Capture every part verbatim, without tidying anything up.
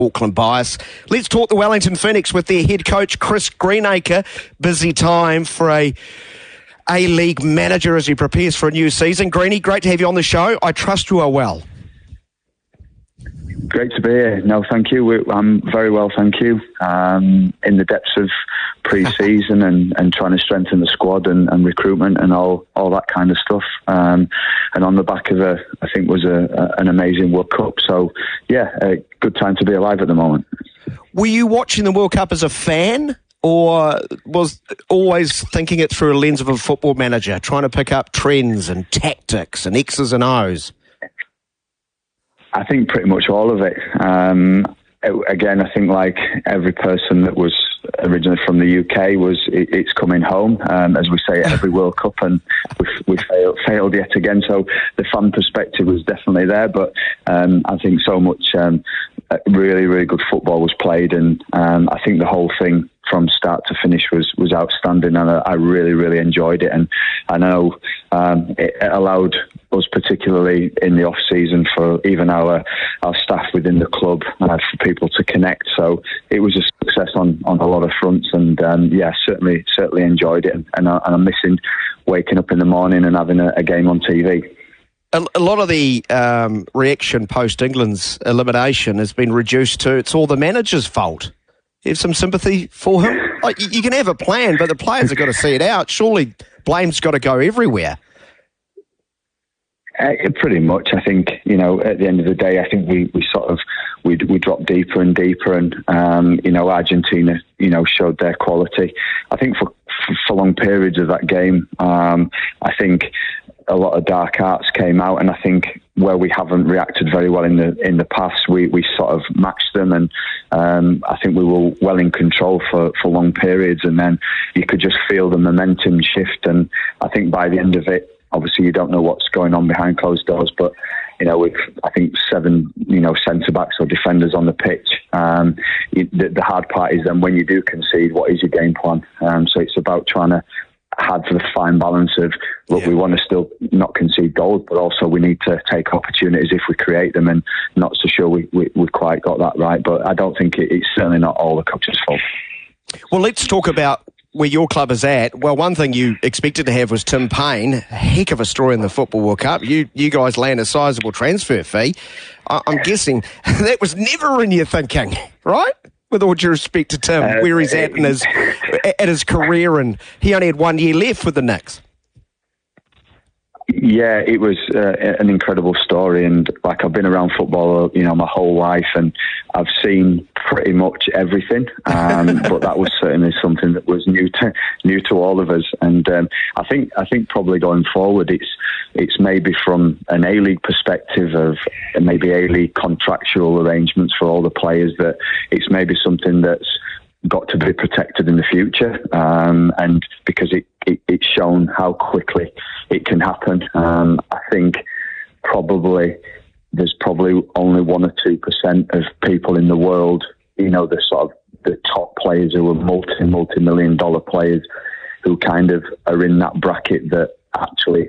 Auckland bias. Let's talk the Wellington Phoenix with their head coach Chris Greenacre. Busy time for a A-League manager as he prepares for a new season. Greenie, great to have you on the show. I trust you are well. Great to be here. No, thank you. I'm very well, thank you. Um, in the depths of pre-season and, and trying to strengthen the squad and, and recruitment and all, all that kind of stuff. Um, and on the back of a, I think was a, a, an amazing World Cup. So, yeah, a good time to be alive at the moment. Were you watching the World Cup as a fan, or was always thinking it through a lens of a football manager, trying to pick up trends and tactics and X's and O's? I think pretty much all of it. Um, again, I think like every person that was originally from the U K, was it, it's coming home, um, as we say at every World Cup, and we we failed, failed yet again. So the fan perspective was definitely there, but um, I think so much um, really, really good football was played, and um, I think the whole thing from start to finish was, was outstanding, and I, I really, really enjoyed it. And I know um, it, it allowed us, particularly in the off season, for even our our staff within the club, uh, for people to connect. So it was a success on, on a lot of fronts, and um, yeah, certainly certainly enjoyed it. And, and, I, and I'm missing waking up in the morning and having a, a game on T V. A, a lot of the um, reaction post England's elimination has been reduced to it's all the manager's fault. You have some sympathy for him? Like, you can have a plan, but the players have got to see it out. Surely blame's got to go everywhere. Uh, pretty much, I think, you know, at the end of the day, I think we, we sort of, we we dropped deeper and deeper, and, um, you know, Argentina, you know, showed their quality. I think for, for long periods of that game, um, I think a lot of dark arts came out, and I think where we haven't reacted very well in the in the past, we, we sort of matched them, and um, I think we were well in control for, for long periods, and then you could just feel the momentum shift, and I think by the end of it, obviously you don't know what's going on behind closed doors, but you know, with I think seven, you know, centre backs or defenders on the pitch, um, you, the, the hard part is then when you do concede, what is your game plan? Um, so it's about trying to have the fine balance of, look, yeah. we want to still not concede goals, but also we need to take opportunities if we create them, and not so sure we, we, we quite got that right. But I don't think it, it's certainly not all the coach's fault. Well, let's talk about where your club is at. Well, one thing you expected to have was Tim Payne. A heck of a story in the Football World Cup. You you guys land a sizable transfer fee. I, I'm guessing that was never in your thinking, right? With all due respect to Tim, uh, where he's at in his at his career, and he only had one year left with the Knicks. Yeah, it was uh, an incredible story, and like I've been around football, you know, my whole life, and I've seen pretty much everything. Um, but that was certainly something that was new to new to all of us, and um, I think I think probably going forward, it's it's maybe from an A-League perspective of maybe A-League contractual arrangements for all the players, that it's maybe something that's got to be protected in the future, um, and because it, it, it's shown how quickly it can happen. Um, I think probably there's probably only one or two percent of people in the world, you know, the sort of the top players who are multi multi million dollar players, who kind of are in that bracket that actually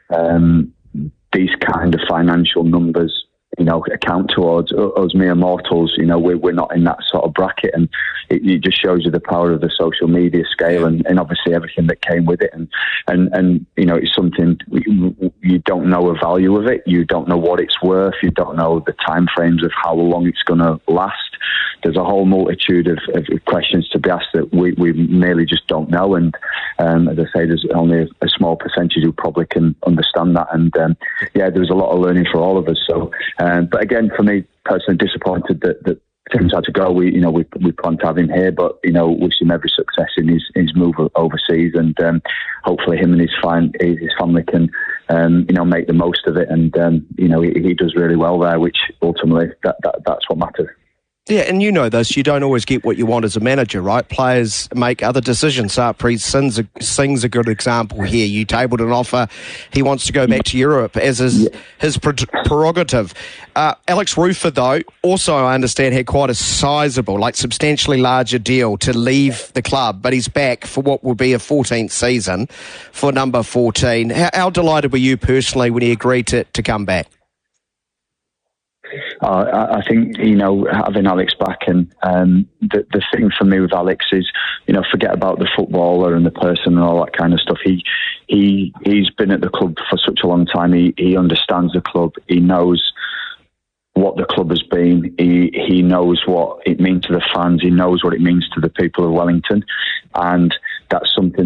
um, these kind of financial numbers, you know, account towards us mere mortals. You know, we're, we're not in that sort of bracket, and it, it just shows you the power of the social media scale, and, and obviously everything that came with it. And, and, and you know, it's something you, you don't know the value of it. You don't know what it's worth. You don't know the time frames of how long it's going to last. There's a whole multitude of, of questions to be asked that we, we merely just don't know. And um, as I say, there's only a, a small percentage who probably can understand that. And um, yeah, there was a lot of learning for all of us. So, um, but again, for me personally, disappointed that, that Tim's had to go. We, you know, we we plan to have him here, but you know, wish him every success in his his move overseas, and um, hopefully him and his fine his family can, um, you know, make the most of it. And um, you know, he, he does really well there, which ultimately that, that that's what matters. Yeah, and you know this, you don't always get what you want as a manager, right? Players make other decisions. Sarpreet Singh's a good example here. You tabled an offer. He wants to go back to Europe, as is yeah. his prerogative. Uh, Alex Rufer, though, also, I understand, had quite a sizable, like substantially larger deal to leave the club, but he's back for what will be a fourteenth season for number fourteen. How, how delighted were you personally when he agreed to, to come back? Uh, I, I think, you know, having Alex back, and um, the, the thing for me with Alex is, you know, forget about the footballer and the person and all that kind of stuff. He he he's been at the club for such a long time. He he understands the club. He knows what the club has been. He he knows what it means to the fans. He knows what it means to the people of Wellington, and that's something